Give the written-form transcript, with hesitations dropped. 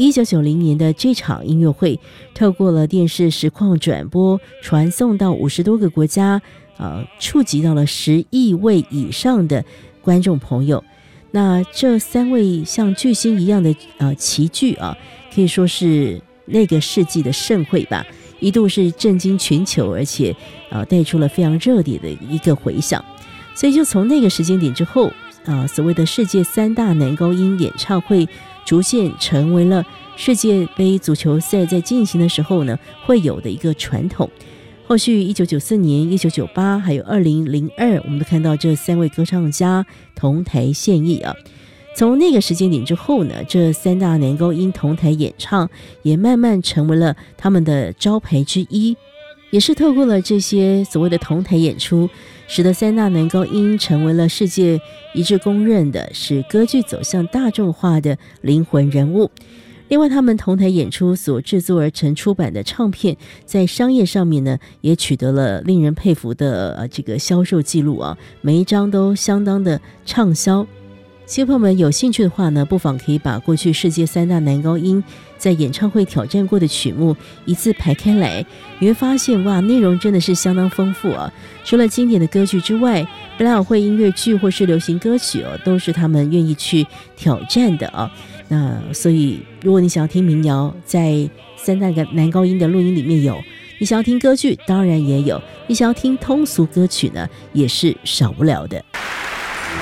1990年的这场音乐会透过了电视实况转播传送到50多个国家，触及到了10亿位以上的观众朋友。那这3位像巨星一样的齐聚可以说是那个世纪的盛会吧，一度是震惊全球，而且带出了非常热烈的一个回响。所以就从那个时间点之后所谓的世界3大男高音演唱会逐渐成为了世界杯足球赛在进行的时候呢会有的一个传统。后续1994年、1998还有2002，我们都看到这3位歌唱家同台献艺从那个时间点之后呢，这3大男高音同台演唱也慢慢成为了他们的招牌之一。也是透过了这些所谓的同台演出，使得3大男高音成为了世界一致公认的使歌剧走向大众化的灵魂人物。另外他们同台演出所制作而成出版的唱片，在商业上面呢也取得了令人佩服的这个销售记录每一张都相当的畅销。小朋友们有兴趣的话呢，不妨可以把过去世界3大男高音在演唱会挑战过的曲目一字排开来，你会发现哇，内容真的是相当丰富除了经典的歌剧之外，百老汇音乐剧或是流行歌曲都是他们愿意去挑战的那所以如果你想要听民谣，在3大男高音的录音里面有，你想要听歌剧当然也有，你想要听通俗歌曲呢也是少不了的。